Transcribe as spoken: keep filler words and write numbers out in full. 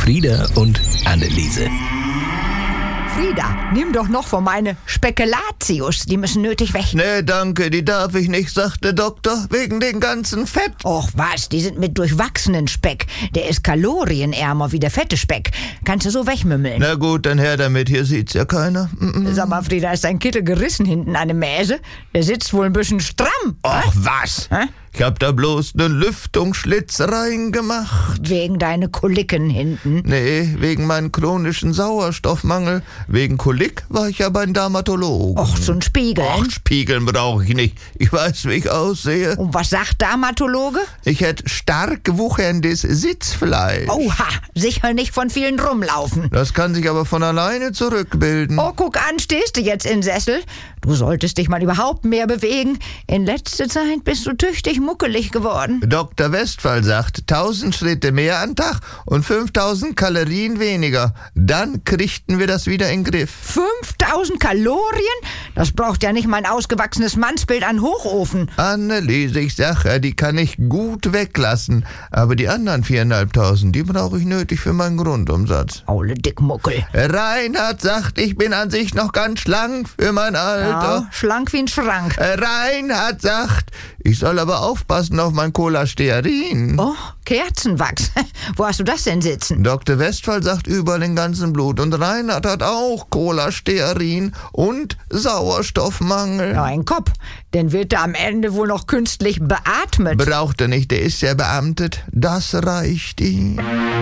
Frieda und Anneliese. Frieda, nimm doch noch von meine Spekulatius. Die müssen nötig weg. Nee, danke, die darf ich nicht, sagt der Doktor, wegen den ganzen Fett. Och was, die sind mit durchwachsenen Speck. Der ist kalorienärmer wie der fette Speck. Kannst du so wegmümmeln. Na gut, dann her damit, hier sieht's ja keiner. Mm-mm. Sag mal, Frieda, ist dein Kittel gerissen hinten an der Mäse? Der sitzt wohl ein bisschen stramm. Ach was, Hä? ich hab da bloß nen Lüftungsschlitz reingemacht. Wegen deine Koliken hinten. Nee, wegen meinem chronischen Sauerstoffmangel. Wegen Kolik war ich ja beim Dermatologen. Och, so ein Spiegel. Ach, Spiegeln brauche ich nicht. Ich weiß, wie ich aussehe. Und was sagt Dermatologe? Ich hätte stark wucherndes Sitzfleisch. Oha, sicher nicht von vielen rumlaufen. Das kann sich aber von alleine zurückbilden. Oh, guck an, stehst du jetzt in Sessel? Du solltest dich mal überhaupt mehr bewegen. In letzter Zeit bist du tüchtig muckelig geworden. Doktor Westphal sagt, tausend Schritte mehr am Tag und fünftausend Kalorien weniger. Dann kriegten wir das wieder in den Griff. fünftausend Kalorien? Das braucht ja nicht mein ausgewachsenes Mannsbild an Hochofen. Anneliese, ich sag ja, die kann ich gut weglassen. Aber die anderen viertausendfünfhundert, die brauche ich nötig für meinen Grundumsatz. Aule Dickmuckel. Reinhard sagt, ich bin an sich noch ganz schlank für mein Alter. Ja, schlank wie ein Schrank. Reinhard sagt, ich soll aber aufpassen auf mein Cholesterin. Oh, Kerzenwachs. Wo hast du das denn sitzen? Doktor Westphal sagt überall den ganzen Blut. Und Reinhard hat auch Cholesterin und Sauerstoffmangel. Ja, ein Kopf. Denn wird er am Ende wohl noch künstlich beatmet. Braucht er nicht, der ist ja beamtet. Das reicht ihm.